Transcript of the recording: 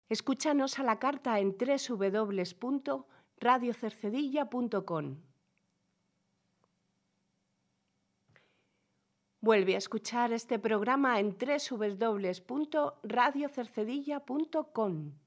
Escúchanos a la carta en www.radiocercedilla.com. Vuelve a escuchar este programa en www.radiocercedilla.com.